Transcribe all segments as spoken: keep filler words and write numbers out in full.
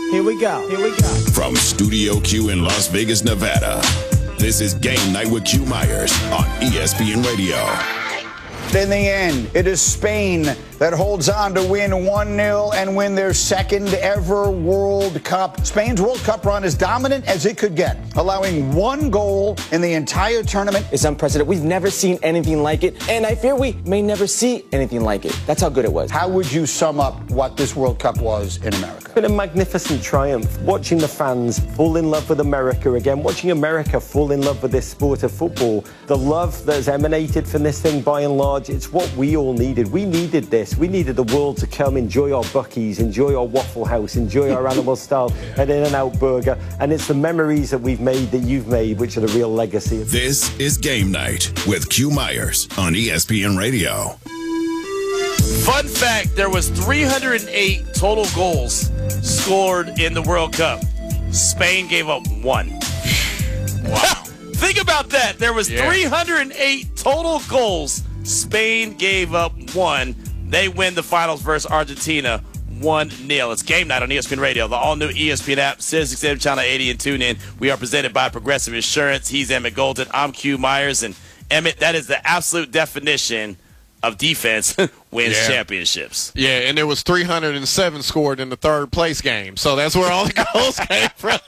Here we go. Here we go. From Studio Q in Las Vegas, Nevada, this is Game Night with Q Myers on E S P N Radio. In the end, it is Spain that holds on to win one nil and win their second ever World Cup. Spain's World Cup run is dominant as it could get, allowing one goal in the entire tournament. It's unprecedented. We've never seen anything like it, and I fear we may never see anything like it. That's how good it was. How would you sum up what this World Cup was in America? It's been a magnificent triumph. Watching the fans fall in love with America again, watching America fall in love with this sport of football. The love that has emanated from this thing, by and large, it's what we all needed. We needed this. We needed the world to come enjoy our Buc-ee's, enjoy our Waffle House, enjoy our animal style and In-N-Out burger. And it's the memories that we've made, that you've made, which are the real legacy. This is Game Night with Q Myers on E S P N Radio. Fun fact, there was three hundred eight total goals scored in the World Cup. Spain gave up one. Wow. Think about that. There was yeah. three hundred eight total goals. Spain gave up one. They win the finals versus Argentina one nil. It's Game Night on E S P N Radio, the all-new E S P N app, Sirius X M Channel eighty, and tune in. We are presented by Progressive Insurance. He's Emmett Golden. I'm Q Myers. And, Emmett, that is the absolute definition of defense wins yeah. championships. Yeah, and there was three hundred seven scored in the third place game, so that's where all the goals came from.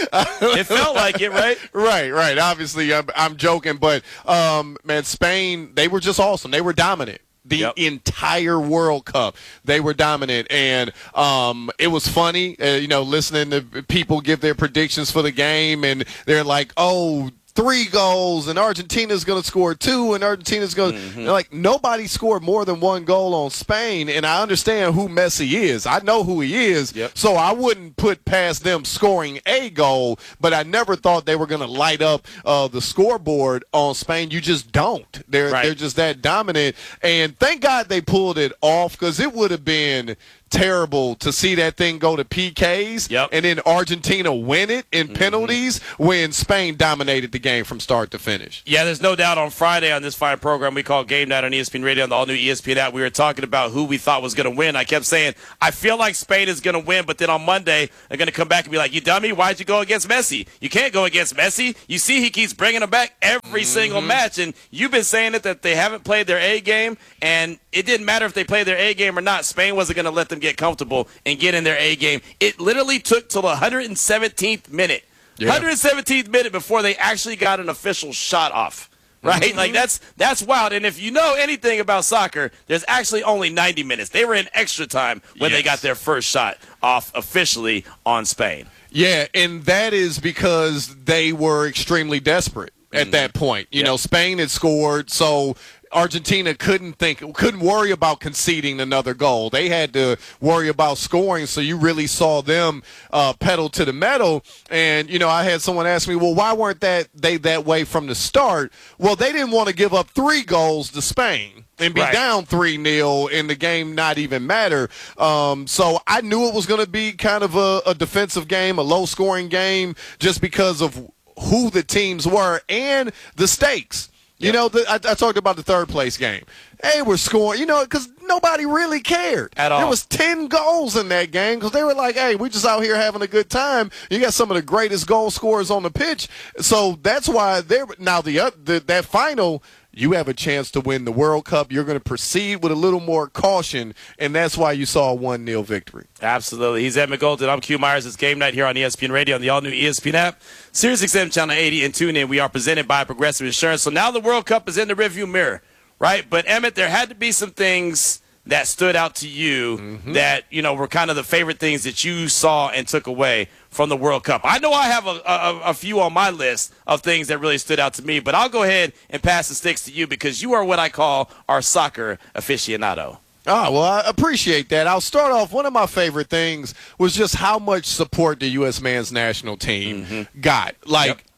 It felt like it, right? Right, right. Obviously, I'm, I'm joking, but, um, man, Spain, they were just awesome. They were dominant. The yep. entire World Cup, they were dominant, and um, it was funny, uh, you know, listening to people give their predictions for the game, and they're like, oh, three goals, and Argentina's going to score two, and Argentina's going to mm-hmm. – like, nobody scored more than one goal on Spain, and I understand who Messi is. I know who he is, yep. so I wouldn't put past them scoring a goal, but I never thought they were going to light up uh, the scoreboard on Spain. You just don't. They're, right. they're just that dominant, and thank God they pulled it off, because it would have been – terrible to see that thing go to P Ks yep. and then Argentina win it in mm-hmm. penalties when Spain dominated the game from start to finish. Yeah, there's no doubt. On Friday on this fine program we call Game Night on E S P N Radio on the all-new E S P N app, we were talking about who we thought was going to win. I kept saying, I feel like Spain is going to win, but then on Monday they're going to come back and be like, you dummy, why'd you go against Messi? You can't go against Messi. You see he keeps bringing him back every mm-hmm. single match, and you've been saying it that they haven't played their A game, and it didn't matter if they played their A game or not. Spain wasn't going to let them get comfortable and get in their A game. It literally took till the one hundred seventeenth minute. Yeah. one hundred seventeenth minute before they actually got an official shot off. Right? Mm-hmm. Like, that's that's wild. And if you know anything about soccer, there's actually only ninety minutes. They were in extra time when yes. they got their first shot off officially on Spain. Yeah, and that is because they were extremely desperate at mm-hmm. that point. You yep. know, Spain had scored, so Argentina couldn't think, couldn't worry about conceding another goal. They had to worry about scoring, so you really saw them uh, pedal to the metal. And, you know, I had someone ask me, well, why weren't that they that way from the start? Well, they didn't want to give up three goals to Spain and be right. down three nil and the game not even matter. Um, so I knew it was going to be kind of a, a defensive game, a low-scoring game, just because of who the teams were and the stakes. You yep. know, the, I, I talked about the third-place game. Hey, we're scoring, you know, because nobody really cared. At all. There was ten goals in that game because they were like, hey, we're just out here having a good time. You got some of the greatest goal scorers on the pitch. So that's why they're – now, the, uh, the that final – you have a chance to win the World Cup. You're going to proceed with a little more caution, and that's why you saw a one nil victory. Absolutely. He's Emmett Golden. I'm Q Myers. It's Game Night here on E S P N Radio on the all-new E S P N app, Sirius X M Channel eighty, and tune in. We are presented by Progressive Insurance. So now the World Cup is in the rearview mirror, right? But, Emmett, there had to be some things that stood out to you mm-hmm. that, you know, were kind of the favorite things that you saw and took away from the World Cup. I know I have a, a, a few on my list of things that really stood out to me, but I'll go ahead and pass the sticks to you because you are what I call our soccer aficionado. Oh, well, I appreciate that. I'll start off. One of my favorite things was just how much support the U S men's national team mm-hmm. got. Like, yep.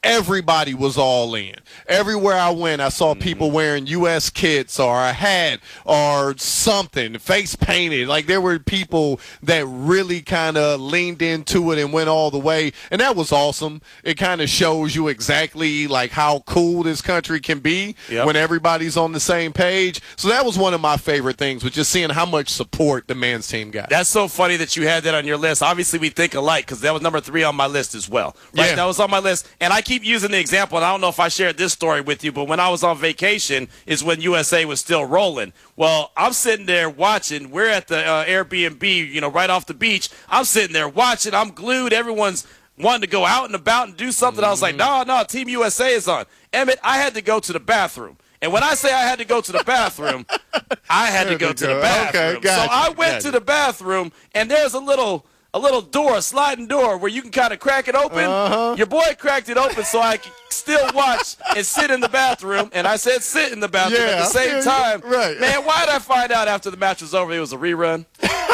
everybody was all in. Everywhere I went, I saw people wearing U S kits or a hat or something, face painted. Like, there were people that really kind of leaned into it and went all the way, and that was awesome. It kind of shows you exactly, like, how cool this country can be yep. when everybody's on the same page. So that was one of my favorite things, was just seeing how much support the men's team got. That's so funny that you had that on your list. Obviously, we think alike, because that was number three on my list as well. Right? Yeah. That was on my list, and I keep using the example, and I don't know if I shared this story with you, but when I was on vacation is when U S A was still rolling. Well, I'm sitting there watching. We're at the uh, Airbnb, you know, right off the beach. I'm sitting there watching. I'm glued. Everyone's wanting to go out and about and do something. Mm-hmm. I was like, no, no, Team U S A is on. Emmett, I had to go to the bathroom. And when I say I had to go to the bathroom, I had to go to the bathroom. Okay, so you, I went to you. the bathroom, and there's a little a little door, a sliding door, where you can kind of crack it open. Uh-huh. Your boy cracked it open so I could still watch and sit in the bathroom. And I said sit in the bathroom yeah, at the same time. Right. Man, why did I find out after the match was over it was a rerun?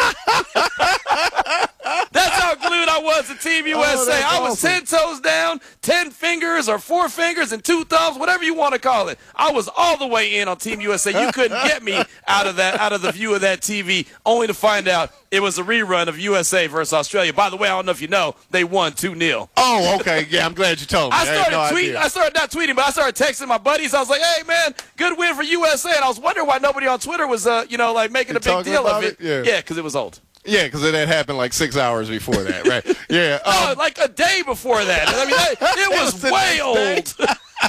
That's how glued I was to Team U S A. Oh, I was awesome. ten toes down, ten fingers or four fingers and two thumbs, whatever you want to call it. I was all the way in on Team U S A. You couldn't get me out of that, out of the view of that T V, only to find out it was a rerun of U S A versus Australia. By the way, I don't know if you know, they won two nil. Oh, okay. Yeah, I'm glad you told me. I started I no tweeting. idea. I started not tweeting, but I started texting my buddies. I was like, "Hey, man, good win for U S A." And I was wondering why nobody on Twitter was, uh, you know, like making a big deal of it. it? Yeah, because it was old. Yeah, because it had happened like six hours before that, right? Yeah. No, Um, like a day before that. I mean, that, it was the way next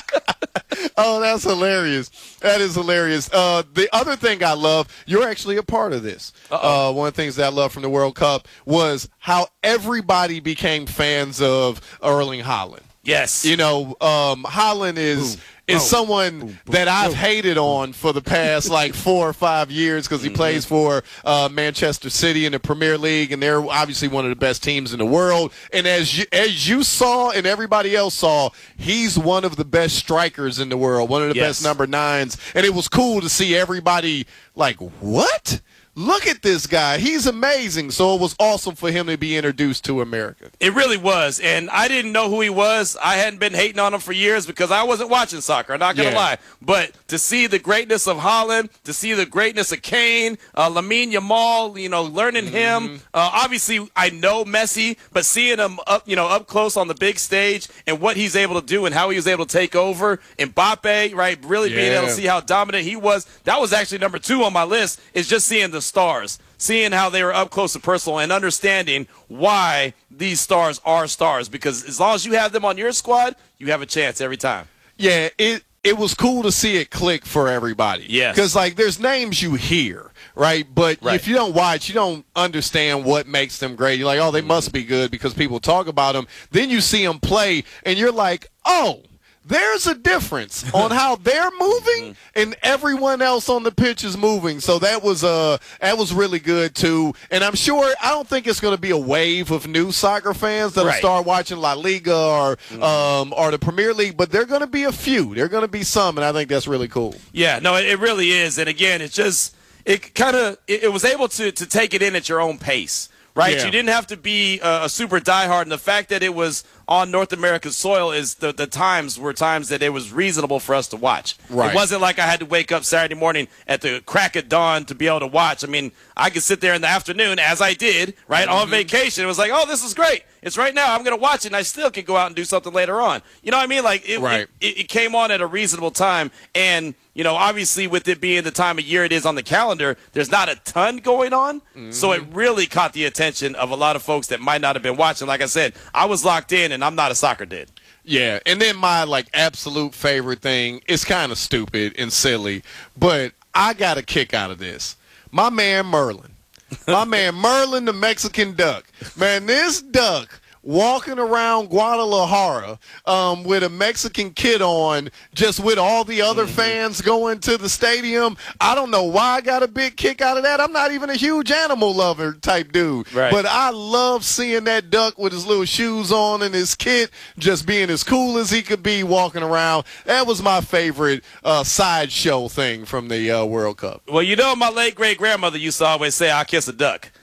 old. Oh, that's hilarious. That is hilarious. Uh, the other thing I love, you're actually a part of this. Uh, one of the things that I love from the World Cup was how everybody became fans of Erling Haaland. Yes. You know, um, Haaland is boom, is boom, someone boom, that I've hated on for the past like four or five years because he mm-hmm. plays for uh, Manchester City in the Premier League, and they're obviously one of the best teams in the world. And as you, as you saw and everybody else saw, he's one of the best strikers in the world, one of the yes. best number nines. And it was cool to see everybody like, what? Look at this guy. He's amazing. So it was awesome for him to be introduced to America. It really was. And I didn't know who he was. I hadn't been hating on him for years because I wasn't watching soccer. I'm not going to yeah. lie. But to see the greatness of Haaland, to see the greatness of Kane, uh, Lamine Yamal, you know, learning mm-hmm. him. Uh, obviously, I know Messi, but seeing him up, you know, up close on the big stage and what he's able to do and how he was able to take over. Mbappe, right, really yeah. being able to see how dominant he was. That was actually number two on my list, is just seeing the stars, seeing how they were up close and personal, and understanding why these stars are stars. Because as long as you have them on your squad, you have a chance every time. Yeah, it it was cool to see it click for everybody. Yes. Because, like, there's names you hear, right? But right. if you don't watch, you don't understand what makes them great. You're like, oh, they mm-hmm. must be good because people talk about them. Then you see them play, and you're like, oh, there's a difference on how they're moving and everyone else on the pitch is moving. So that was uh that was really good too. And I'm sure I don't think it's going to be a wave of new soccer fans that'll right. start watching La Liga or mm-hmm. um or the Premier League, but there're going to be a few. There're going to be some, and I think that's really cool. Yeah, no, it, it really is. And again, it's just it kind of it, it was able to to take it in at your own pace. Right, yeah. You didn't have to be a, a super diehard, and the fact that it was on North American soil is the the times were times that it was reasonable for us to watch. Right. It wasn't like I had to wake up Saturday morning at the crack of dawn to be able to watch. I mean, I could sit there in the afternoon, as I did, right, mm-hmm. on vacation. It was like, oh, this is great. It's right now. I'm going to watch it, and I still can go out and do something later on. You know what I mean? Like, it, right. it, it came on at a reasonable time, and you know, obviously with it being the time of year it is on the calendar, there's not a ton going on. Mm-hmm. So it really caught the attention of a lot of folks that might not have been watching. Like I said, I was locked in, and I'm not a soccer dude. Yeah, and then my, like, absolute favorite thing, it's kind of stupid and silly, but I got a kick out of this. My man Merlin. My man Merlin, the Mexican duck. Man, this duck walking around Guadalajara um, with a Mexican kid on, just with all the other mm-hmm. fans going to the stadium. I don't know why I got a big kick out of that. I'm not even a huge animal lover type dude. Right. But I love seeing that duck with his little shoes on and his kid just being as cool as he could be walking around. That was my favorite uh, sideshow thing from the uh, World Cup. Well, you know, my late great-grandmother used to always say, I'll kiss a duck.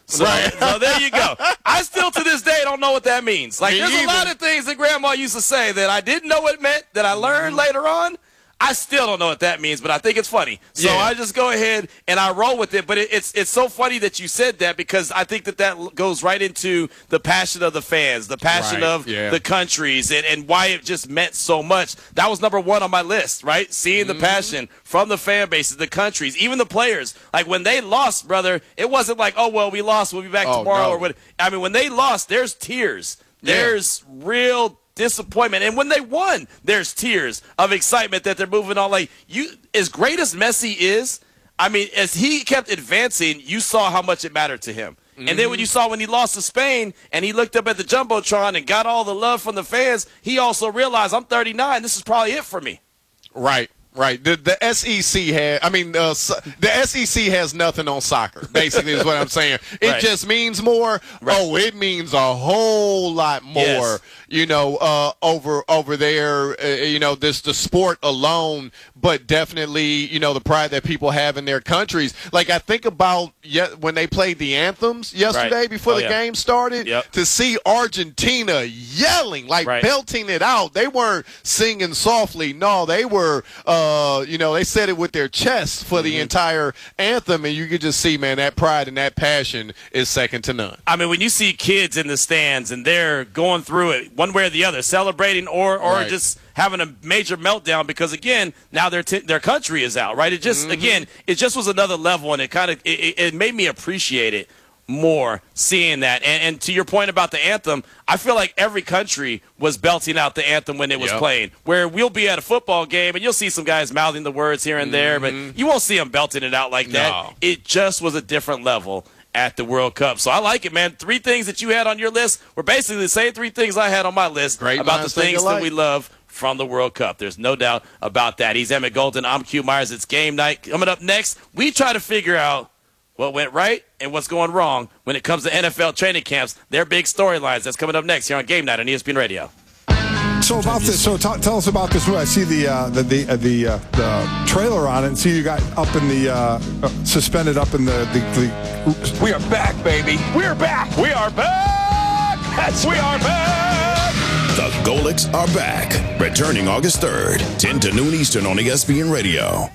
So, Right. so there you go. I still to this day don't know what that means. Like Me there's either. a lot of things that Grandma used to say that I didn't know what it meant, that I learned later on. I still don't know what that means, but I think it's funny. So Yeah. I just go ahead and I roll with it. But it, it's it's so funny that you said that because I think that that goes right into the passion of the fans, the passion Right. of Yeah. the countries, and, and why it just meant so much. That was number one on my list, right? Seeing the Mm-hmm. passion from the fan bases, the countries, even the players. Like when they lost, brother, it wasn't like, oh, well, we lost, we'll be back Oh, tomorrow. no. Or what? I mean, when they lost, there's tears. Yeah. There's real disappointment, and when they won, there's tears of excitement that they're moving on. Like you, as great as Messi is, I mean, as he kept advancing, you saw how much it mattered to him. Mm-hmm. And then when you saw when he lost to Spain, and he looked up at the jumbotron and got all the love from the fans, he also realized, I'm thirty-nine. This is probably it for me. Right. Right. The the S E C has, I mean, uh, so- the S E C has nothing on soccer, basically, is what I'm saying. It Right. just means more. Right. Oh, it means a whole lot more, Yes. you know, uh, over over there, uh, you know, this the sport alone, but definitely, you know, the pride that people have in their countries. Like, I think about ye- when they played the anthems yesterday Right. before Oh, the yeah. game started, Yep. to see Argentina yelling, like Right. belting it out. They weren't singing softly. No, they were, uh, you know, they said it with their chest for the Mm-hmm. entire anthem, and you could just see, man, that pride and that passion is second to none. I mean, when you see kids in the stands and they're going through it one way or the other, celebrating or or Right. just having a major meltdown because again, now their t- their country is out, right? It just Mm-hmm. again, it just was another level, and it kind of it, it- it made me appreciate it more seeing that. And, and to your point about the anthem, I feel like every country was belting out the anthem when it was Yep. playing. Where we'll be at a football game and you'll see some guys mouthing the words here and there, but you won't see them belting it out like that. No. It just was a different level at the World Cup. So I like it, man. Three things that you had on your list were basically the same three things I had on my list Great about the minds think things that alike. we love from the World Cup. There's no doubt about that. He's Emmett Golden. I'm Q Myers. It's game night. Coming up next, we try to figure out what went right and what's going wrong when it comes to N F L training camps. Their big storylines. That's coming up next here on Game Night on E S P N Radio. So about this, so t- tell us about this movie. I see the uh, the the uh, the, uh, the trailer on it, and see you got up in the uh, uh, suspended up in the, the, the. We are back, baby. We are back. We are back. That's we are back. The Golics are back. Returning August third, ten to noon Eastern on E S P N Radio.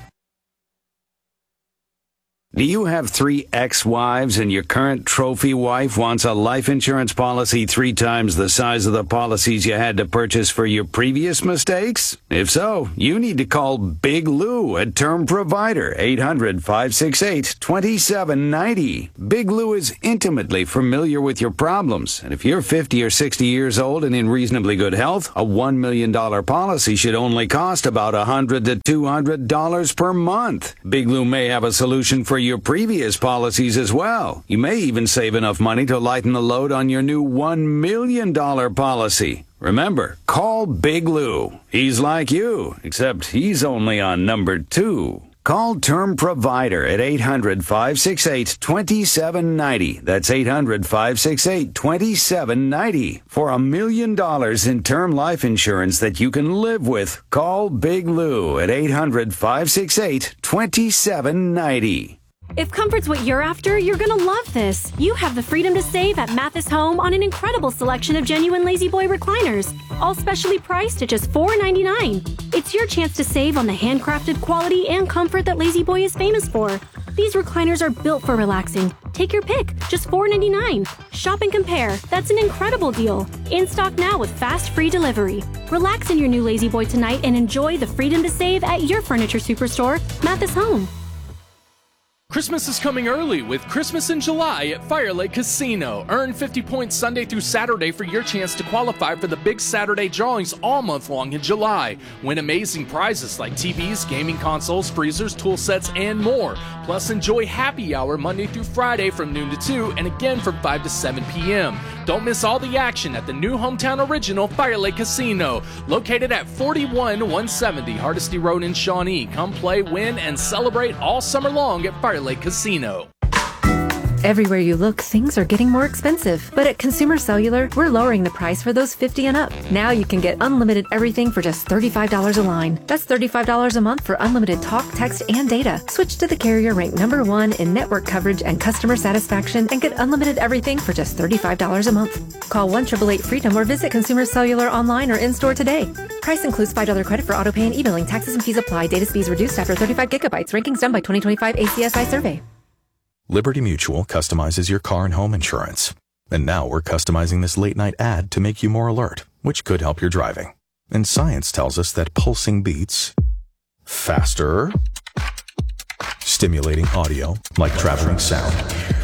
Do you have three ex-wives and your current trophy wife wants a life insurance policy three times the size of the policies you had to purchase for your previous mistakes? If so, you need to call Big Lou at Term Provider, eight hundred, five six eight, two seven nine zero. Big Lou is intimately familiar with your problems, and if you're fifty or sixty years old and in reasonably good health, a one million dollars policy should only cost about one hundred to two hundred dollars per month. Big Lou may have a solution for your previous policies as well. You may even save enough money to lighten the load on your new one million dollars policy. Remember, call Big Lou. He's like you, except he's only on number two. Call Term Provider at eight hundred, five six eight, two seven nine zero. That's eight hundred, five six eight, two seven nine zero. For a million dollars in term life insurance that you can live with, call Big Lou at eight hundred, five six eight, two seven nine zero. If comfort's what you're after, you're gonna love this. You have the freedom to save at Mathis Home on an incredible selection of genuine Lazy Boy recliners, all specially priced at just four ninety-nine. It's your chance to save on the handcrafted quality and comfort that Lazy Boy is famous for. These recliners are built for relaxing. Take your pick, just four ninety-nine. Shop and compare. That's an incredible deal. In stock now with fast free delivery. Relax in your new Lazy Boy tonight and enjoy the freedom to save at your furniture superstore, Mathis Home. Christmas is coming early with Christmas in July at Fire Lake Casino. Earn fifty points Sunday through Saturday for your chance to qualify for the big Saturday drawings all month long in July. Win amazing prizes like T Vs, gaming consoles, freezers, tool sets, and more. Plus, enjoy happy hour Monday through Friday from noon to two and again from five to seven p.m. Don't miss all the action at the new hometown original Fire Lake Casino, located at forty-one one seventy Hardesty Road in Shawnee. Come play, win, and celebrate all summer long at Fire Lake Casino. Everywhere you look, things are getting more expensive. But at Consumer Cellular, we're lowering the price for those fifty and up. Now you can get unlimited everything for just thirty-five dollars a line. That's thirty-five dollars a month for unlimited talk, text, and data. Switch to the carrier ranked number one in network coverage and customer satisfaction and get unlimited everything for just thirty-five dollars a month. Call one eight eight eight freedom or visit Consumer Cellular online or in-store today. Price includes five dollars credit for auto pay and e-billing. Taxes and fees apply. Data speeds reduced after thirty-five gigabytes. Rankings done by twenty twenty-five A C S I survey. Liberty Mutual customizes your car and home insurance. And now we're customizing this late-night ad to make you more alert, which could help your driving. And science tells us that pulsing beats faster, stimulating audio like traveling sound,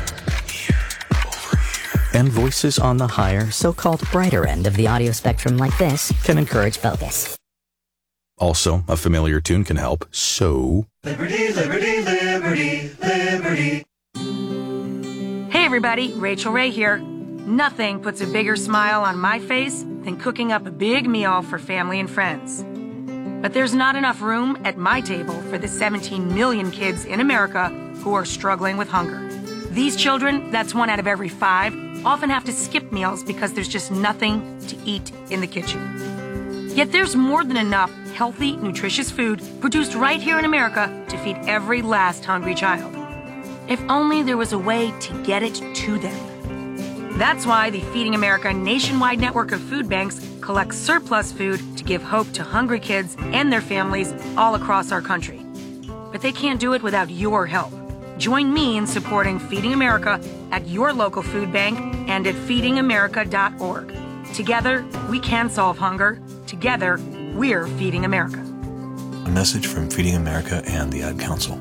and voices on the higher, so-called brighter end of the audio spectrum like this can encourage focus. Also, a familiar tune can help, so... Liberty, liberty, liberty, liberty. Hey everybody, Rachel Ray here. Nothing puts a bigger smile on my face than cooking up a big meal for family and friends. But there's not enough room at my table for the seventeen million kids in America who are struggling with hunger. These children, that's one out of every five, often have to skip meals because there's just nothing to eat in the kitchen. Yet there's more than enough healthy, nutritious food produced right here in America to feed every last hungry child. If only there was a way to get it to them. That's why the Feeding America nationwide network of food banks collects surplus food to give hope to hungry kids and their families all across our country. But they can't do it without your help. Join me in supporting Feeding America at your local food bank and at feeding america dot org. Together, we can solve hunger. Together, we're Feeding America. A message from Feeding America and the Ad Council.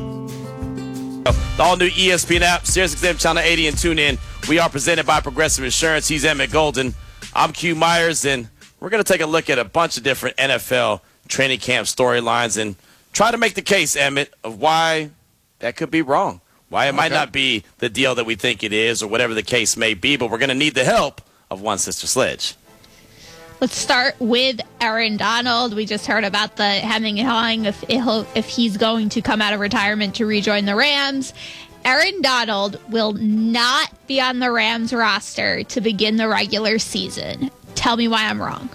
The all-new E S P N app, SiriusXM Channel eighty, and tune in. We are presented by Progressive Insurance. He's Emmett Golden. I'm Q Myers, and we're going to take a look at a bunch of different N F L training camp storylines and try to make the case, Emmett, of why that could be wrong, why it okay. might not be the deal that we think it is or whatever the case may be, but we're going to need the help of one Sister Sledge. Let's start with Aaron Donald. We just heard about the hemming and hawing if, if he's going to come out of retirement to rejoin the Rams. Aaron Donald will not be on the Rams roster to begin the regular season. Tell me why I'm wrong.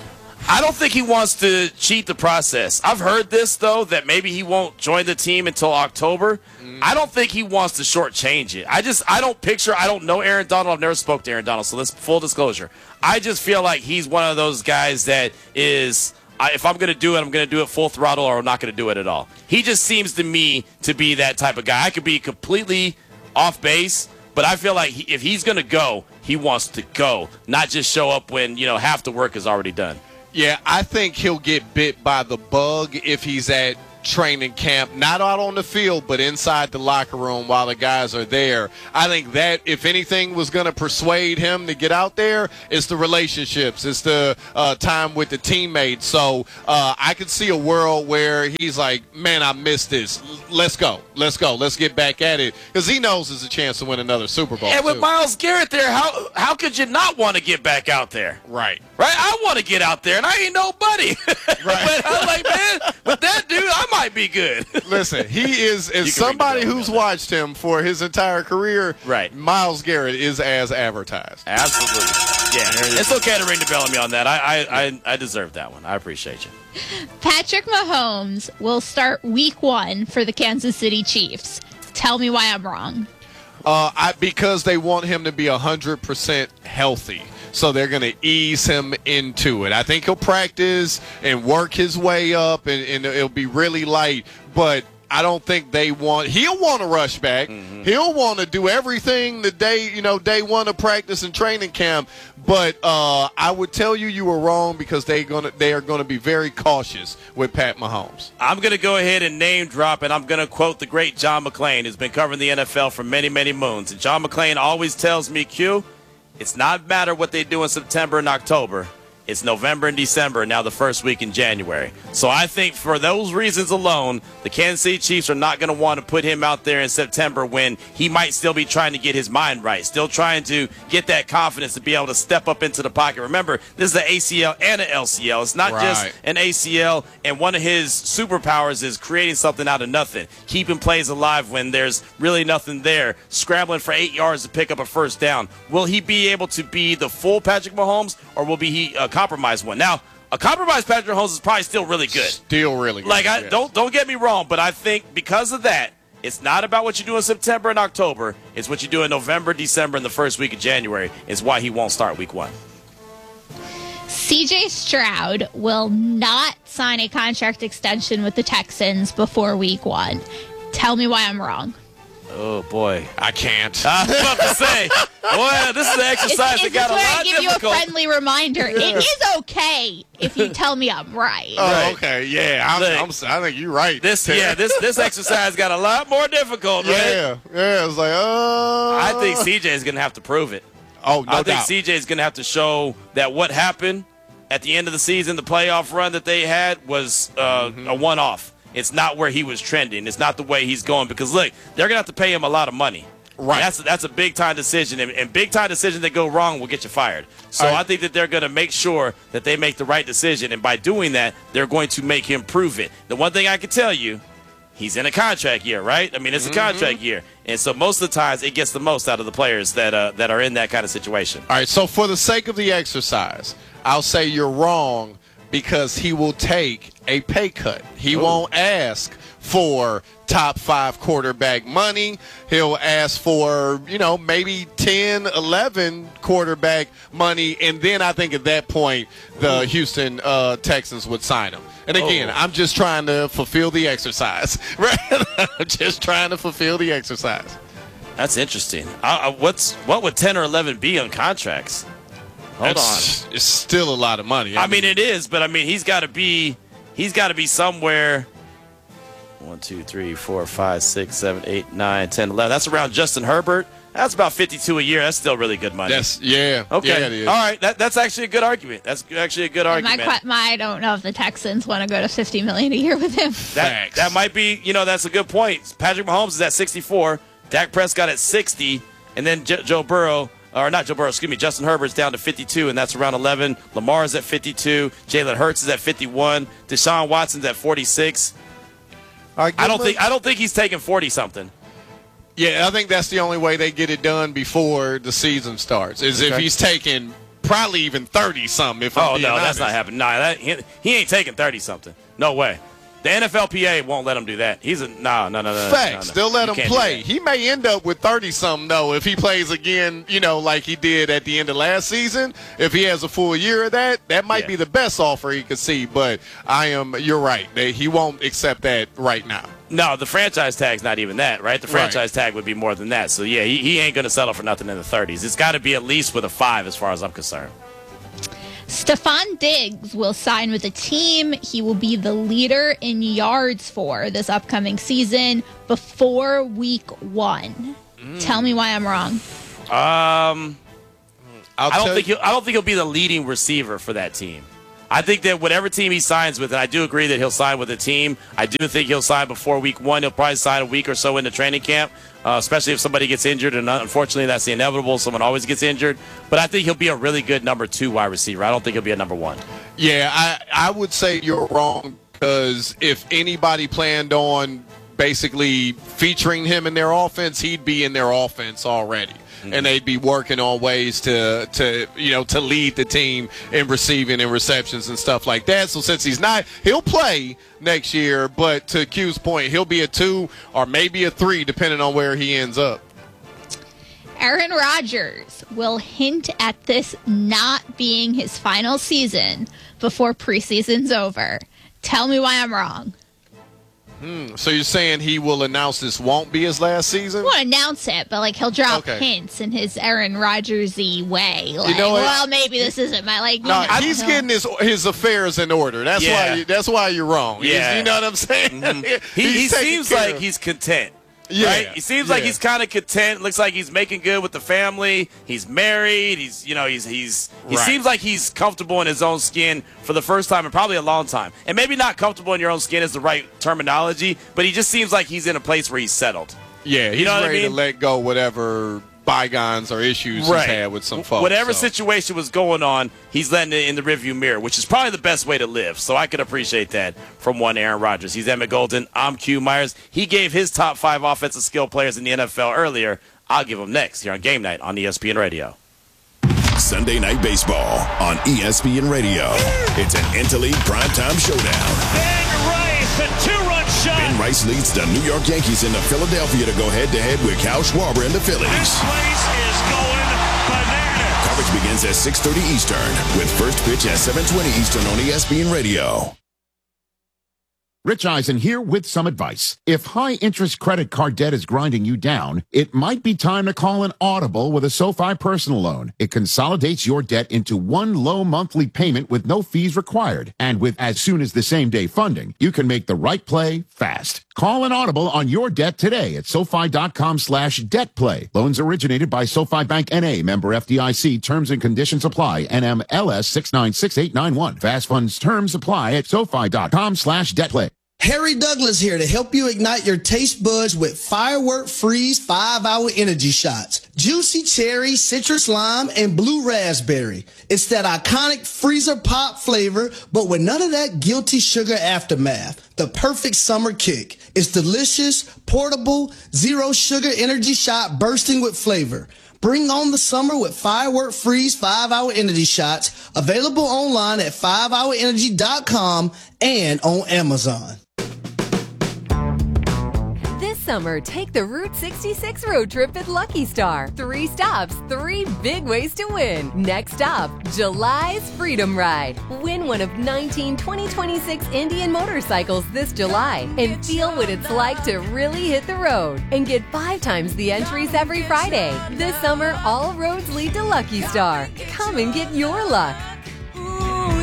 I don't think he wants to cheat the process. I've heard this, though, that maybe he won't join the team until October. Mm. I don't think he wants to shortchange it. I just, I don't picture, I don't know Aaron Donald. I've never spoke to Aaron Donald, so let's full disclosure. I just feel like he's one of those guys that is, I, if I'm going to do it, I'm going to do it full throttle or I'm not going to do it at all. He just seems to me to be that type of guy. I could be completely off base, but I feel like he, if he's going to go, he wants to go, not just show up when, you know, half the work is already done. Yeah, I think he'll get bit by the bug if he's at training camp, not out on the field, but inside the locker room while the guys are there. I think that, if anything was going to persuade him to get out there, it's the relationships. It's the uh, time with the teammates. So uh, I could see a world where he's like, man, I missed this. Let's go. Let's go. Let's get back at it. Because he knows there's a chance to win another Super Bowl. And with too. Myles Garrett there, how how could you not want to get back out there? Right. Right? I want to get out there, and I ain't nobody. Right. But I'm like, man, with that dude, I might be good. Listen, he is, as somebody who's watched him for his entire career, right. Myles Garrett is as advertised. Absolutely. Yeah. It's okay to ring the bell on me on that. I, I, I, I deserve that one. I appreciate you. Patrick Mahomes will start week one for the Kansas City Chiefs. Tell me why I'm wrong. Uh, I, because they want him to be one hundred percent healthy. So they're going to ease him into it. I think he'll practice and work his way up, and, and it'll be really light. But I don't think they want – he'll want to rush back. Mm-hmm. He'll want to do everything the day, you know, day one of practice and training camp. But uh, I would tell you you were wrong because they gonna they are going to be very cautious with Pat Mahomes. I'm going to go ahead and name drop, and I'm going to quote the great John McClain, who's been covering the N F L for many, many moons. And John McClain always tells me, Q, it's not matter what they do in September and October. It's November and December, and now the first week in January. So I think for those reasons alone, the Kansas City Chiefs are not going to want to put him out there in September when he might still be trying to get his mind right, still trying to get that confidence to be able to step up into the pocket. Remember, this is an A C L and an L C L. It's not Right. just an A C L, and one of his superpowers is creating something out of nothing, keeping plays alive when there's really nothing there, scrambling for eight yards to pick up a first down. Will he be able to be the full Patrick Mahomes, or will be he a compromised one? Now, a compromised Patrick Mahomes is probably still really good. Still really good. Like, I, yes. don't don't get me wrong, but I think because of that, it's not about what you do in September and October. It's what you do in November, December, and the first week of January is why he won't start week one. C J Stroud will not sign a contract extension with the Texans before week one. Tell me why I'm wrong. Oh, boy. I can't. I was about to say, boy, this is an exercise Is, that is got this a where lot I give difficult. you a friendly reminder? It is okay if you tell me I'm right. Oh, Right. okay. Yeah, I'm, Look, I'm, I think you're right. This, yeah, this this exercise got a lot more difficult, right? Yeah, yeah. It's like, oh. I think C J is going to have to prove it. Oh, no I think doubt. C J is going to have to show that what happened at the end of the season, the playoff run that they had, was uh, Mm-hmm. a one-off. It's not where he was trending. It's not the way he's going. Because, look, they're going to have to pay him a lot of money. Right. And that's, that's a big-time decision. And, and big-time decisions that go wrong will get you fired. So All right. I think that they're going to make sure that they make the right decision. And by doing that, they're going to make him prove it. The one thing I can tell you, he's in a contract year, right? I mean, it's a Mm-hmm. contract year. And so most of the times it gets the most out of the players that uh, that are in that kind of situation. All right, so for the sake of the exercise, I'll say you're wrong because he will take a pay cut. He Ooh. won't ask for top five quarterback money. He'll ask for, you know, maybe ten, eleven quarterback money. And then I think at that point, the Ooh. Houston uh, Texans would sign him. And again, Oh. I'm just trying to fulfill the exercise. Right? I'm just trying to fulfill the exercise. That's interesting. I, I, what's what would ten or eleven be on contracts? Hold That's, on. It's still a lot of money. I mean, it is, but I mean, he's got to be, he's got to be somewhere. One, two, three, four, five, six, seven, eight, nine, ten, eleven. That's around Justin Herbert. That's about fifty-two a year. That's still really good money. That's yeah. Okay. Yeah, it is. All right. That, that's actually a good argument. That's actually a good My, argument. que- my, I don't know if the Texans want to go to fifty million dollars a year with him. That, that might be, you know, that's a good point. Patrick Mahomes is at sixty-four, Dak Prescott at sixty, and then J- Joe Burrow, or not Joe Burrow, excuse me, Justin Herbert's down to fifty-two, and that's around eleven. Lamar's at fifty-two. Jalen Hurts is at fifty-one. Deshaun Watson's at forty-six. All right, I don't good think luck. I don't think he's taking forty-something. Yeah, I think that's the only way they get it done before the season starts. Is if Okay. he's taking probably even thirty something. If I'm Oh, being no, that's honest. not happening. Nah, that, he, he ain't taking thirty-something. No way. The N F L P A won't let him do that. He's a no, no, no, no. Facts. no, no. They'll let You him can't do play. that. He may end up with thirty something though if he plays again. You know, like he did at the end of last season. If he has a full year of that, that might Yeah. be the best offer he could see. But I am. You're right. They, he won't accept that right now. No, the franchise tag's not even that, right? The Right. franchise tag would be more than that. So, yeah, he, he ain't going to settle for nothing in the thirties. It's got to be at least with a five as far as I'm concerned. Stephon Diggs will sign with the team. He will be the leader in yards for this upcoming season before week one. Mm. Tell me why I'm wrong. Um, I'll I don't tell think you- he'll, I don't think he'll be the leading receiver for that team. I think that whatever team he signs with, and I do agree that he'll sign with a team. I do think he'll sign before week one. He'll probably sign a week or so into training camp, uh, especially if somebody gets injured. And unfortunately, that's the inevitable. Someone always gets injured. But I think he'll be a really good number two wide receiver. I don't think he'll be a number one. Yeah, I, I would say you're wrong because if anybody planned on basically featuring him in their offense, he'd be in their offense already. Mm-hmm. And they'd be working on ways to, to, you know, to lead the team in receiving and receptions and stuff like that. So since he's not, he'll play next year, but to Q's point, he'll be a two or maybe a three depending on where he ends up. Aaron Rodgers will hint at this not being his final season before preseason's over. Tell me why I'm wrong. Hmm. So you're saying he will announce this won't be his last season? He won't announce it, but like he'll drop Okay. hints in his Aaron Rodgers-y way. Like, know what? well, maybe this isn't my like. No, you know, he's he'll- getting his his affairs in order. That's Yeah. why. You, that's why you're wrong. He's- Yeah. you know what I'm saying? Mm-hmm. He, he He's taking seems care like of- he's content. Yeah, right? He seems like yeah. he's kind of content. Looks like he's making good with the family. He's married. He's, you know, he's he's he Right. seems like he's comfortable in his own skin for the first time in probably a long time. And maybe not comfortable in your own skin is the right terminology, but he just seems like he's in a place where he's settled. Yeah, he's You know what I ready mean? to let go whatever bygones or issues Right. he's had with some folks. Whatever so. situation was going on, he's letting it in the rearview mirror, which is probably the best way to live. So I could appreciate that from one Aaron Rodgers. He's Emmett Golden. I'm Q Myers. He gave his top five offensive skill players in the N F L earlier. I'll give them next here on Game Night on E S P N Radio. Sunday Night Baseball on E S P N Radio. It's an Interleague primetime showdown. Ben Rice, a two-run shot. Ben Rice leads the New York Yankees into Philadelphia to go head-to-head with Kyle Schwarber and the Phillies. This place is going bananas. Coverage begins at six thirty Eastern with first pitch at seven twenty Eastern on E S P N Radio. Rich Eisen here with some advice. If high-interest credit card debt is grinding you down, it might be time to call an Audible with a SoFi personal loan. It consolidates your debt into one low monthly payment with no fees required. And with as soon as the same day funding, you can make the right play fast. Call an Audible on your debt today at SoFi.com slash debt play. Loans originated by SoFi Bank N A, member F D I C. Terms and conditions apply. N M L S six nine six eight nine one. Fast funds terms apply at SoFi.com slash debt play. Harry Douglas here to help you ignite your taste buds with Firework Freeze five hour energy shots. Juicy cherry, citrus lime, and blue raspberry. It's that iconic freezer pop flavor, but with none of that guilty sugar aftermath. The perfect summer kick. It's delicious, portable, zero sugar energy shot bursting with flavor. Bring on the summer with Firework Freeze five hour energy shots. Available online at five hour energy dot com and on Amazon. This summer, take the Route sixty-six road trip at Lucky Star. Three stops, three big ways to win. Next stop, July's Freedom Ride. Win one of nineteen twenty twenty-six Indian motorcycles this July and feel what it's like to really hit the road. And get five times the entries every Friday. This summer, all roads lead to Lucky Star. Come and get your luck. Ooh,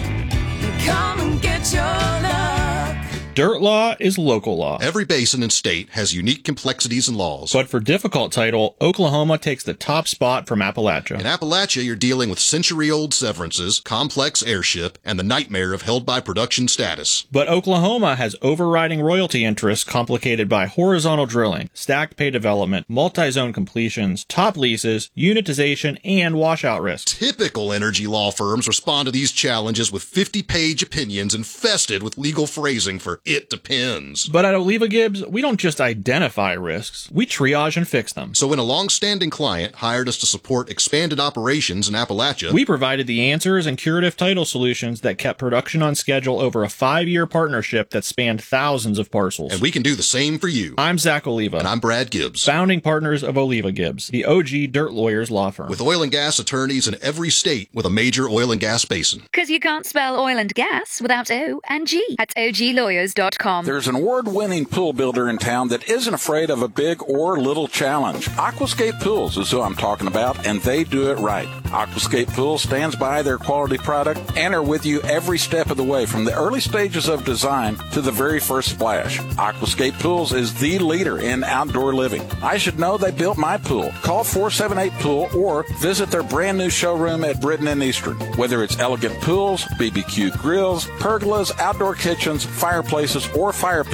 yeah. Come and get your luck. Dirt law is local law. Every basin and state has unique complexities and laws. But for difficult title, Oklahoma takes the top spot from Appalachia. In Appalachia, you're dealing with century-old severances, complex heirship, and the nightmare of held-by-production status. But Oklahoma has overriding royalty interests complicated by horizontal drilling, stacked pay development, multi-zone completions, top leases, unitization, and washout risks. Typical energy law firms respond to these challenges with fifty-page opinions infested with legal phrasing for "it depends." But at Oliva Gibbs, we don't just identify risks, we triage and fix them. So when a long-standing client hired us to support expanded operations in Appalachia, we provided the answers and curative title solutions that kept production on schedule over a five-year partnership that spanned thousands of parcels. And we can do the same for you. I'm Zach Oliva. And I'm Brad Gibbs. Founding partners of Oliva Gibbs, the O G Dirt Lawyers law firm. With oil and gas attorneys in every state with a major oil and gas basin. Because you can't spell oil and gas without O and G at O G lawyers dot com. There's an award-winning pool builder in town that isn't afraid of a big or little challenge. Aquascape Pools is who I'm talking about, and they do it right. Aquascape Pools stands by their quality product and are with you every step of the way, from the early stages of design to the very first splash. Aquascape Pools is the leader in outdoor living. I should know they built my pool. Call four seven eight pool or visit their brand new showroom at Britton and Eastern. Whether it's elegant pools, B B Q grills, pergolas, outdoor kitchens, fireplaces, or fire